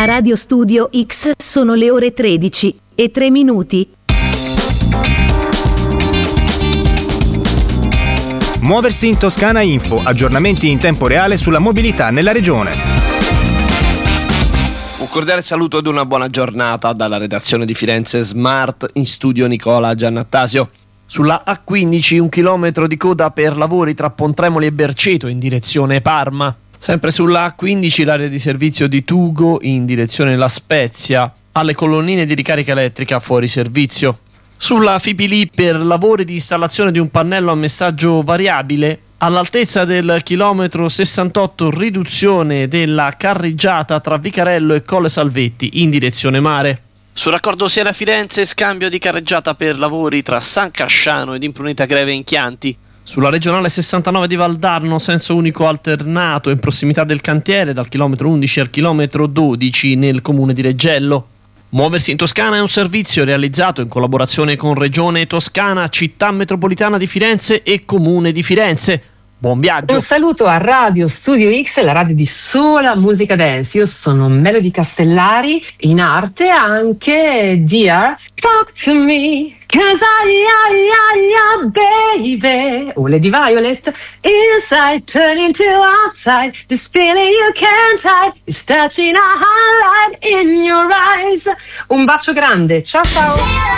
A Radio Studio X sono le ore 13:03. Muoversi in Toscana Info, aggiornamenti in tempo reale sulla mobilità nella regione. Un cordiale saluto ed una buona giornata dalla redazione di Firenze Smart, in studio Nicola Giannattasio. Sulla A15 1 chilometro di coda per lavori tra Pontremoli e Berceto in direzione Parma. Sempre sulla A15 l'area di servizio di Tugo in direzione La Spezia, alle colonnine di ricarica elettrica fuori servizio. Sulla Fipili per lavori di installazione di un pannello a messaggio variabile, all'altezza del chilometro 68 riduzione della carreggiata tra Vicarello e Colle Salvetti in direzione mare. Sul raccordo Siena-Firenze scambio di carreggiata per lavori tra San Casciano ed Impruneta Greve in Chianti. Sulla regionale 69 di Valdarno senso unico alternato in prossimità del cantiere dal chilometro 11 al chilometro 12 nel comune di Reggello. Muoversi in Toscana è un servizio realizzato in collaborazione con Regione Toscana, Città Metropolitana di Firenze e Comune di Firenze. Buon viaggio! Un saluto a Radio Studio X, la radio di sola musica dance. Io sono Melody Castellari, in arte anche Dear Talk to Me, 'cause I baby, o Lady Violet, inside turning to outside, this feeling you can't hide, is touching a highlight in your eyes. Un bacio grande, ciao ciao!